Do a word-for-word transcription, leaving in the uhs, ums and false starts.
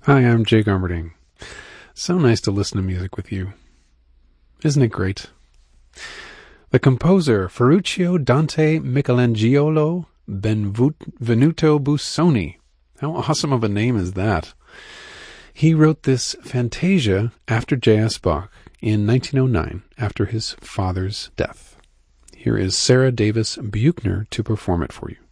Hi, I'm Jay Garmerding. So nice to listen to music with you. Isn't it great? The composer Ferruccio Dante Michelangelo Benvenuto Busoni. How awesome of a name is that? He wrote this Fantasia after J S. Bach in nineteen oh nine, after his father's death. Here is Sarah Davis Buchner to perform it for you.